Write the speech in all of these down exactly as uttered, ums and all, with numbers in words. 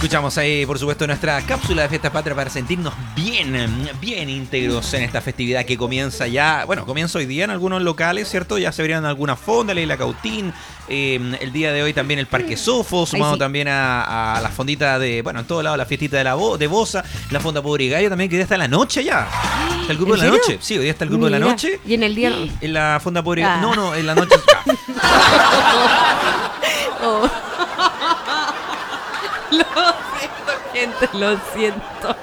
Escuchamos ahí, por supuesto, nuestra cápsula de Fiesta Patria para sentirnos bien, bien íntegros en esta festividad que comienza ya, bueno, comienza hoy día en algunos locales, ¿cierto? Ya se abrieron algunas fondas, la Isla Cautín, eh, el día de hoy también el Parque Sofo, sumado sí. también a, a la fondita de, bueno, en todos lados la fiestita de la Bo, de Bosa, la fonda Pobre y Gallo también, que hoy día está en la noche ya. Está el grupo de la serio? noche, sí, hoy día está el grupo Mira. de la noche. Y en el día... En la fonda Pobre y Ah. Gallo, no, no, en la noche... Oh. Lo siento, gente, lo siento.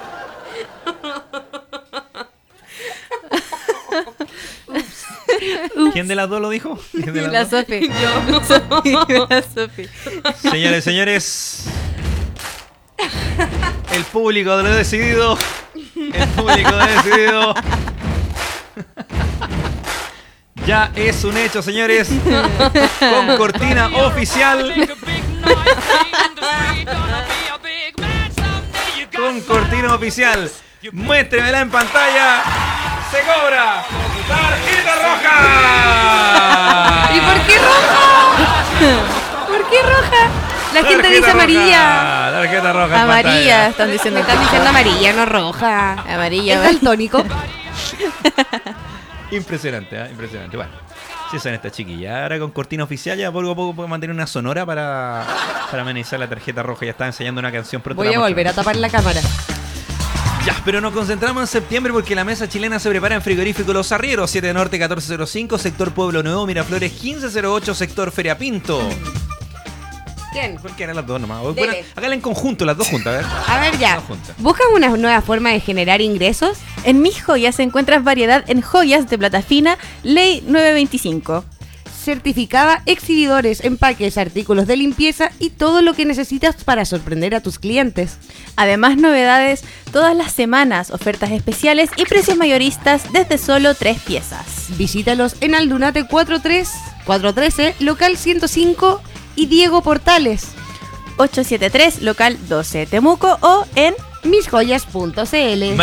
¿Quién de las dos lo dijo? ¿Quién de las La dos? Sofi. Yo. La Sofi. Señores, señores, el público lo ha decidido. El público lo ha decidido. Ya es un hecho, señores. Con cortina oficial. Con cortina oficial. Muéstremela en pantalla. Se cobra tarjeta roja. ¿Y por qué roja? ¿Por qué roja? La gente Tarjeta dice roja, amarilla. Tarjeta roja. en Amarilla, pantalla. están diciendo. Están diciendo amarilla, no roja. Amarilla. ¿Es daltónico? Impresionante, ¿eh? Impresionante. Bueno, si son estas chiquillas. Ahora con cortina oficial ya poco a poco puedo mantener una sonora para, para amenizar la tarjeta roja. Ya está enseñando una canción pronto. Voy a volver a tapar la cámara. Ya, pero nos concentramos en septiembre porque la mesa chilena se prepara en Frigorífico Los Arrieros, siete de Norte catorce cero cinco, sector Pueblo Nuevo, Miraflores quince cero ocho, sector Feria Pinto. ¿Quién? Cualquiera de las dos nomás. Dele. Bueno, háganla en conjunto, las dos juntas, a ver. A ver ya. Las dos juntas. ¿Buscas una nueva forma de generar ingresos? En Mis Joyas encuentras variedad en joyas de plata fina, Ley nueve veinticinco. Certificada, exhibidores, empaques, artículos de limpieza y todo lo que necesitas para sorprender a tus clientes. Además, novedades todas las semanas, ofertas especiales y precios mayoristas desde solo tres piezas. Visítalos en Aldunate cuatro tres, cuatro uno tres, local ciento cinco y Diego Portales. ochocientos setenta y tres, local doce, Temuco o en mis joyas punto c l.